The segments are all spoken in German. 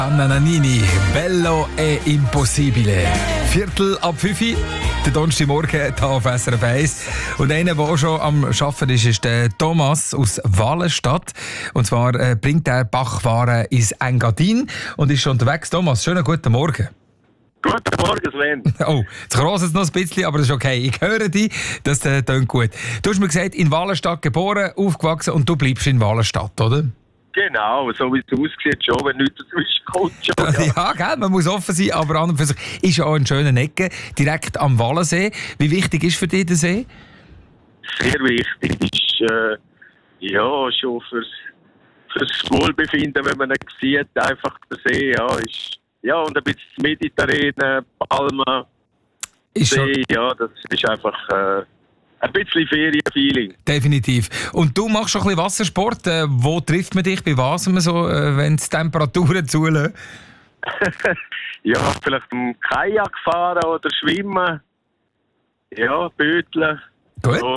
Anna Nannini, Bello e Impossibile. Viertel ab 5 Uhr, der Donnerstagmorgen hier auf SRF 1. Und einer, der auch schon am Arbeiten ist der Thomas aus Wallenstadt. Und zwar bringt er Backwaren ins Engadin und ist schon unterwegs. Thomas, schönen guten Morgen. Guten Morgen, Sven. Oh, jetzt kross es noch ein bisschen, aber das ist okay. Ich höre dich, das tönt gut. Du hast mir gesagt, in Wallenstadt geboren, aufgewachsen und du bleibst in Wallenstadt, oder? Genau, so wie es aussieht schon, wenn nichts dazwischen kommt. Schon, ja. Ja, gell, man muss offen sein, aber an und für sich ist ja auch eine schöne Ecke, direkt am Wallensee. Wie wichtig ist für dich der See? Sehr wichtig. Ist ja schon fürs Wohlbefinden, wenn man ihn sieht, einfach der See, ja, ist, ja, und ein bisschen Mediterranean, Palmen, Ist schon See, ja, das ist einfach ein bisschen Ferienfeeling. definitiv. Und du machst schon ein bisschen Wassersport. Wo trifft man dich, bei was man so, wenn die Temperaturen zulassen? Ja, vielleicht im Kajak fahren oder schwimmen. Ja, Böteln. Gut. So.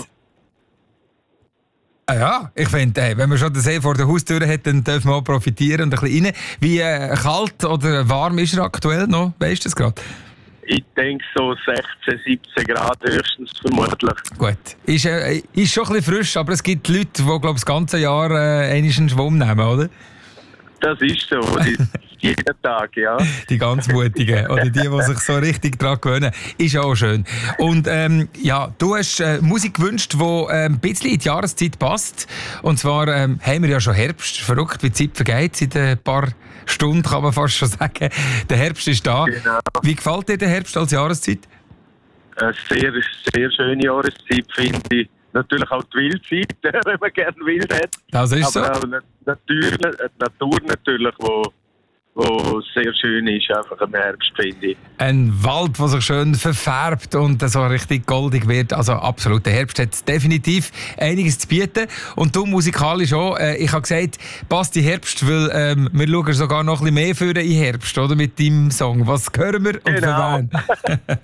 Ah ja, ich finde, wenn man schon den See vor der Haustür hat, dann dürfen wir auch profitieren und ein bisschen rein. Wie kalt oder warm ist er aktuell noch? Weißt du das gerade? Ich denke so 16, 17 Grad höchstens vermutlich. Gut. Ist schon ein bisschen frisch, aber es gibt Leute, die glaub, das ganze Jahr einen Schwumm nehmen, oder? Das ist so, jeden Tag, ja. Die ganz Mutigen oder die sich so richtig daran gewöhnen. Ist auch schön. Und ja, du hast Musik gewünscht, die ein bisschen in die Jahreszeit passt. Und zwar haben wir ja schon Herbst. Verrückt, wie die Zeit vergeht. Seit ein paar Stunden kann man fast schon sagen. Der Herbst ist da. Genau. Wie gefällt dir der Herbst als Jahreszeit? Eine sehr, sehr schöne Jahreszeit, finde ich. Natürlich auch die Wildzeit, wenn man gerne wild hat. Das ist aber so. auch die Natur natürlich, wo sehr schön ist, einfach im Herbst, finde ich. Ein Wald, der sich schön verfärbt und so richtig goldig wird. Also absolut, der Herbst hat definitiv einiges zu bieten. Und du musikalisch auch. Ich habe gesagt, passt in Herbst, weil wir schauen sogar noch ein bisschen mehr für den Herbst, oder? Mit deinem Song. Was hören wir und Genau. für wen?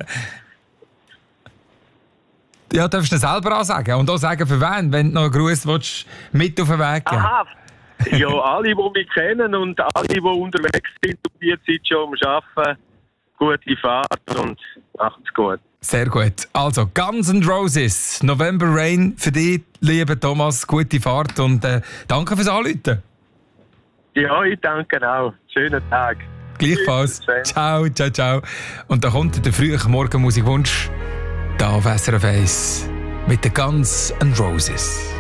Ja, darfst du selber auch sagen. Und auch sagen, für wen, wenn du noch einen Gruß willst, mit auf den Weg geben. Aha! Ja, alle, die mich kennen und alle, die unterwegs sind und die Zeit schon am Arbeiten, gute Fahrt und macht's gut. Sehr gut. Also, Guns N' Roses, November Rain für dich, lieber Thomas, gute Fahrt und danke fürs Anrufen. Ja, ich danke auch. Schönen Tag. Gleichfalls. Tschüss. Ciao, ciao, ciao. Und da kommt der frühe Morgenmusikwunsch da auf SRF 1 mit den Guns N' Roses.